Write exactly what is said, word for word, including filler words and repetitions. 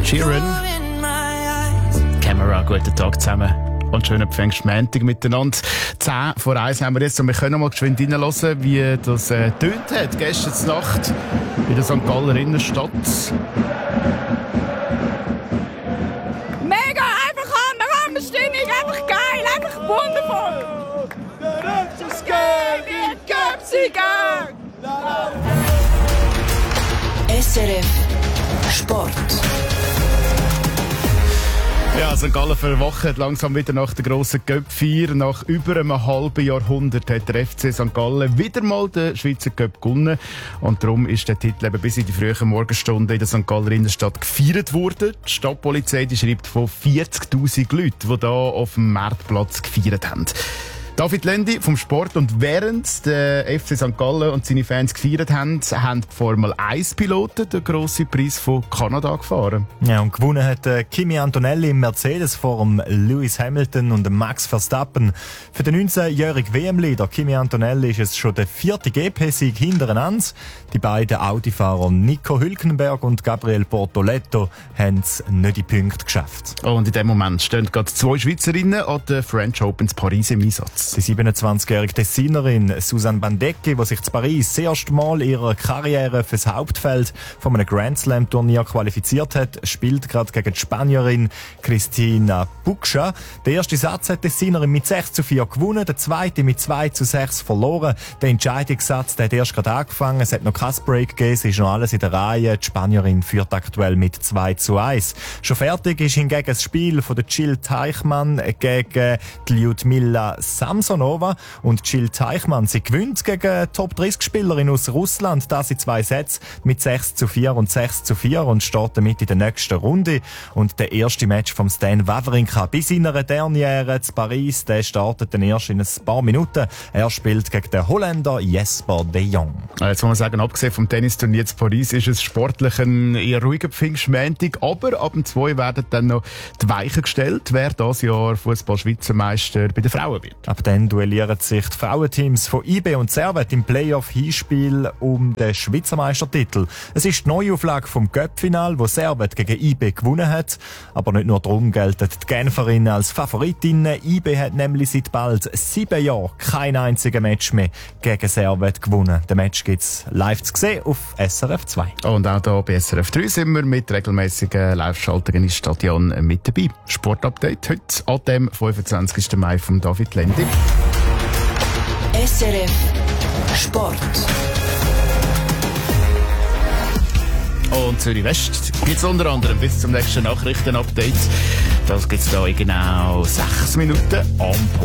Ed Sheeran. Camera, guten Tag zusammen. Und schönen Pfingstmontag miteinander. zehn vor eins haben wir jetzt und wir können mal geschwind reinhören, wie das äh, tönt hat gestern Nacht in der Sankt Galler Innenstadt. Mega, einfach Hammer-Hammer-Stimmung, einfach geil, einfach wundervoll. Der F C Skeg in Göpsiger! S R F Sport. Ja, Sankt Gallen verwacht langsam wieder nach der grossen Cup-Feier. Nach über einem halben Jahrhundert hat der F C Sankt Gallen wieder mal den Schweizer Cup gewonnen. Und darum ist der Titel eben bis in die frühen Morgenstunden in der Sankt Galler Innenstadt gefeiert worden. Die Stadtpolizei die schreibt von vierzigtausend Leuten, die hier auf dem Marktplatz gefeiert haben. David Lendi vom Sport. Und während der F C Sankt Gallen und seine Fans gefeiert haben, haben die Formel eins Piloten den grossen Preis von Kanada gefahren. Ja, und gewonnen hat äh, Kimi Antonelli im Mercedes vor dem Lewis Hamilton und dem Max Verstappen. Für den neunzehnjährigen W M-Leader Kimi Antonelli ist es schon der vierte G P-Sieg hintereinander. Die beiden Audi-Fahrer Nico Hülkenberg und Gabriel Bortoletto haben es nicht in Punkte geschafft. Und in dem Moment stehen gerade zwei Schweizerinnen an der French Open in Paris im Einsatz. Die siebenundzwanzigjährige Tessinerin Susanne Bandecchi, die sich in Paris das erste Mal ihrer Karriere fürs Hauptfeld von einem Grand Slam Turnier qualifiziert hat, spielt gerade gegen die Spanierin Cristina Buccia. Der erste Satz hat die Tessinerin mit sechs zu vier gewonnen, der zweite mit zwei zu sechs verloren. Der Entscheidungssatz der hat erst gerade angefangen, es hat noch kein Break gegeben, es ist noch alles in der Reihe. Die Spanierin führt aktuell mit zwei zu eins. Schon fertig ist hingegen das Spiel von der Jill Teichmann gegen die Lyudmila Samsonova. Und Jill Teichmann, sie gewinnt gegen Top dreißig Spielerin aus Russland, das in zwei Sätzen mit sechs zu vier und sechs zu vier und steht damit in der nächsten Runde. Und der erste Match vom Stan Wawrinka bis in einer Derniere zu Paris, der startet dann erst in ein paar Minuten. Er spielt gegen den Holländer Jesper de Jong. Jetzt muss man sagen, abgesehen vom Tennisturnier zu Paris ist es sportlich ein eher ruhiger Pfingstmontag, aber ab dem zwei werden dann noch die Weichen gestellt, wer dieses Jahr Fußball-Schweizermeister bei den Frauen wird. Ab dann duellieren sich die Frauenteams von I B und Servet im Playoff-Hinspiel um den Schweizer Meistertitel. Es ist die Neuauflage vom Cup-Final, wo Servet gegen I B gewonnen hat. Aber nicht nur darum gelten die Genferinnen als Favoritinnen. I B hat nämlich seit bald sieben Jahren kein einziges Match mehr gegen Servet gewonnen. Den Match gibt's live zu sehen auf S R F zwei. Und auch hier bei S R F drei sind wir mit regelmäßigen Live-Schaltungen ins Stadion mit dabei. Sportupdate heute an dem fünfundzwanzigsten Mai von David Lendi. S R F Sport. Und Zürich West gibt es unter anderem bis zum nächsten Nachrichtenupdate. Das gibt es hier in genau sechs Minuten am Punkt.